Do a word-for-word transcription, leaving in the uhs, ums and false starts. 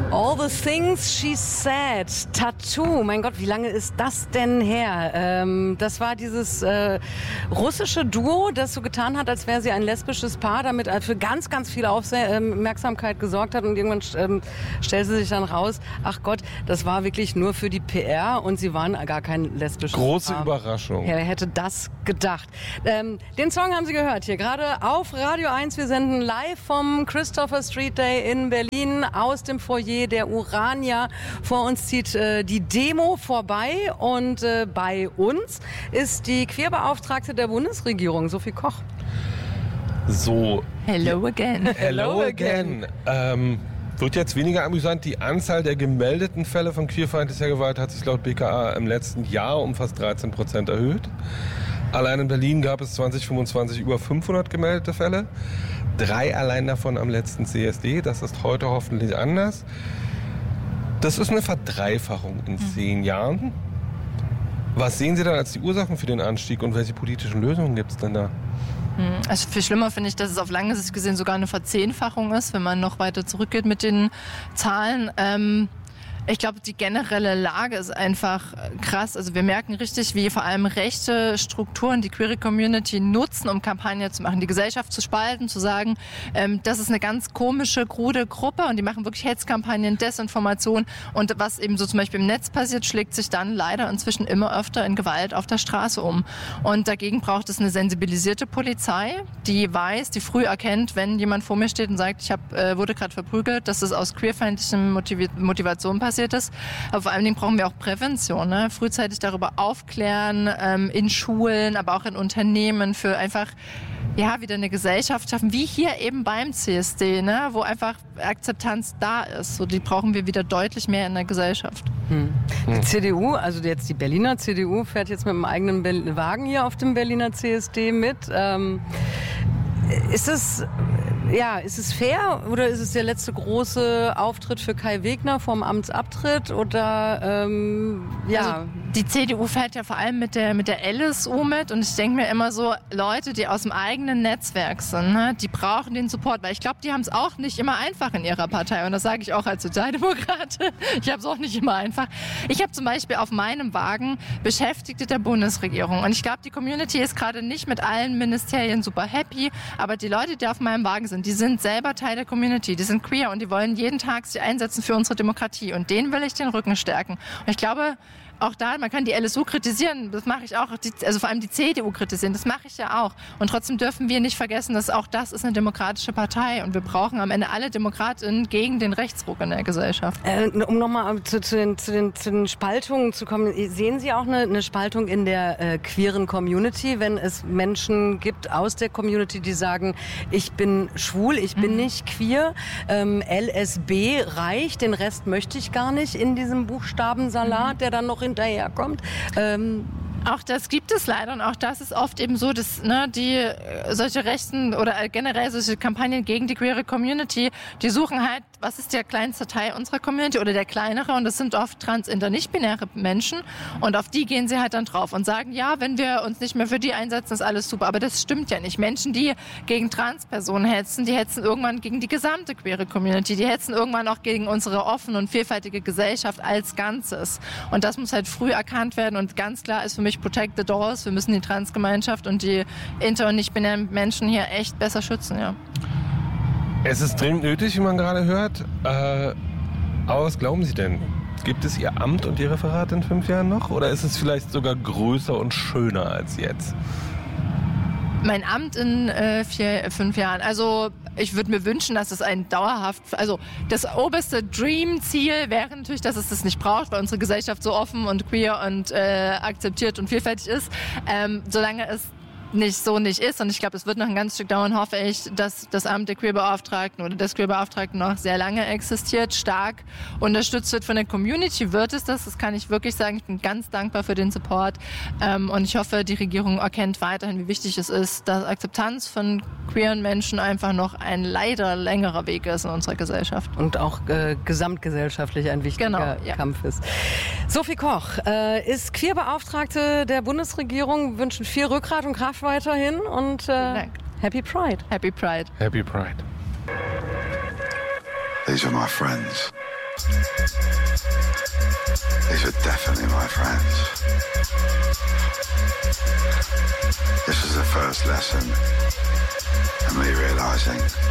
All the things she said. Tattoo. Mein Gott, wie lange ist das denn her? Ähm, das war dieses äh, russische Duo, das so getan hat, als wäre sie ein lesbisches Paar, damit für ganz, ganz viel Aufmerksamkeit gesorgt hat. Und irgendwann ähm, stellte sie sich dann raus, ach Gott, das war wirklich nur für die P R und sie waren gar kein lesbisches Große Paar. Große Überraschung. Wer hätte das gedacht? Ähm, den Song haben Sie gehört hier gerade auf Radio eins. Wir senden live vom Christopher Street Day in Berlin aus dem Foyer der Urania. Vor uns zieht äh, die Demo vorbei und äh, bei uns ist die Queerbeauftragte der Bundesregierung, Sophie Koch. So. Hello again. Hello again. Ähm, wird jetzt weniger amüsant. Die Anzahl der gemeldeten Fälle von queerfeindlicher Gewalt hat sich laut B K A im letzten Jahr um fast dreizehn Prozent erhöht. Allein in Berlin gab es zwanzig fünfundzwanzig über fünfhundert gemeldete Fälle. Drei allein davon am letzten C S D. Das ist heute hoffentlich anders. Das ist eine Verdreifachung in zehn Jahren. Was sehen Sie dann als die Ursachen für den Anstieg und welche politischen Lösungen gibt es denn da? Also viel schlimmer finde ich, dass es auf lange Sicht gesehen sogar eine Verzehnfachung ist, wenn man noch weiter zurückgeht mit den Zahlen. Ähm Ich glaube, die generelle Lage ist einfach krass. Also wir merken richtig, wie vor allem rechte Strukturen die queere Community nutzen, um Kampagnen zu machen, die Gesellschaft zu spalten, zu sagen, ähm, das ist eine ganz komische, krude Gruppe und die machen wirklich Hetzkampagnen, Desinformation. Und was eben so zum Beispiel im Netz passiert, schlägt sich dann leider inzwischen immer öfter in Gewalt auf der Straße um. Und dagegen braucht es eine sensibilisierte Polizei, die weiß, die früh erkennt, wenn jemand vor mir steht und sagt, ich hab, äh, wurde gerade verprügelt, dass das aus queerfeindlichen Motiv- Motivation passiert ist. Aber vor allen Dingen brauchen wir auch Prävention, ne? Frühzeitig darüber aufklären, ähm, in Schulen, aber auch in Unternehmen für einfach ja, wieder eine Gesellschaft schaffen, wie hier eben beim C S D, ne? Wo einfach Akzeptanz da ist. So, die brauchen wir wieder deutlich mehr in der Gesellschaft. Hm. Die C D U, also jetzt die Berliner C D U, fährt jetzt mit einem eigenen Be- Wagen hier auf dem Berliner C S D mit. Ähm, ist es Ja, ist es fair oder ist es der letzte große Auftritt für Kai Wegner vorm Amtsabtritt oder ähm, ja? Also die C D U fährt ja vor allem mit der mit der L S U mit und ich denke mir immer so, Leute, die aus dem eigenen Netzwerk sind, ne, die brauchen den Support, weil ich glaube, die haben es auch nicht immer einfach in ihrer Partei und das sage ich auch als Sozialdemokratin. Ich habe es auch nicht immer einfach. Ich habe zum Beispiel auf meinem Wagen Beschäftigte der Bundesregierung und ich glaube, die Community ist gerade nicht mit allen Ministerien super happy, aber die Leute, die auf meinem Wagen sind, die sind selber Teil der Community, die sind queer und die wollen jeden Tag sich einsetzen für unsere Demokratie und denen will ich den Rücken stärken. Und ich glaube, auch da, man kann die L S U kritisieren, das mache ich auch, die, also vor allem die C D U kritisieren, das mache ich ja auch. Und trotzdem dürfen wir nicht vergessen, dass auch das ist eine demokratische Partei und wir brauchen am Ende alle DemokratInnen gegen den Rechtsruck in der Gesellschaft. Äh, um nochmal zu, zu, den, zu, den, zu den Spaltungen zu kommen, sehen Sie auch eine, eine Spaltung in der äh, queeren Community, wenn es Menschen gibt aus der Community, die sagen, ich bin schwul, ich bin mhm. nicht queer, ähm, L S B reicht, den Rest möchte ich gar nicht in diesem Buchstabensalat, mhm. der dann noch hinterherkommt. Ähm, Auch das gibt es leider und auch das ist oft eben so, dass ne, die solche rechten oder generell solche Kampagnen gegen die queere Community, die suchen halt, was ist der kleinste Teil unserer Community oder der kleinere und das sind oft trans-, inter-, nicht-binäre Menschen und auf die gehen sie halt dann drauf und sagen, ja, wenn wir uns nicht mehr für die einsetzen, ist alles super, aber das stimmt ja nicht. Menschen, die gegen Transpersonen hetzen, die hetzen irgendwann gegen die gesamte queere Community, die hetzen irgendwann auch gegen unsere offene und vielfältige Gesellschaft als Ganzes und das muss halt früh erkannt werden und ganz klar ist für mich Protect the Doors. Wir müssen die Transgemeinschaft und die inter- und nicht-binären Menschen hier echt besser schützen, ja. Es ist dringend nötig, wie man gerade hört. Äh, aber was glauben Sie denn? Gibt es Ihr Amt und Ihr Referat in fünf Jahren noch? Oder ist es vielleicht sogar größer und schöner als jetzt? Mein Amt in äh, vier, fünf Jahren. Also ich würde mir wünschen, dass es ein dauerhaft, also das oberste Dream-Ziel wäre natürlich, dass es das nicht braucht, weil unsere Gesellschaft so offen und queer und äh, akzeptiert und vielfältig ist. Ähm, solange es nicht so nicht ist und ich glaube, es wird noch ein ganz Stück dauern, hoffe ich, dass das Amt der Queerbeauftragten oder des Queerbeauftragten noch sehr lange existiert, stark unterstützt wird von der Community, wird es das, das kann ich wirklich sagen, ich bin ganz dankbar für den Support ähm, und ich hoffe, die Regierung erkennt weiterhin, wie wichtig es ist, dass Akzeptanz von queeren Menschen einfach noch ein leider längerer Weg ist in unserer Gesellschaft. Und auch äh, gesamtgesellschaftlich ein wichtiger genau, ja. Kampf ist. Sophie Koch äh, ist Queerbeauftragte der Bundesregierung, wünschen viel Rückgrat und Kraft weiterhin und äh, Happy Pride. Happy Pride. Happy Pride. These are my friends. These are definitely my friends. This is the first lesson in me realizing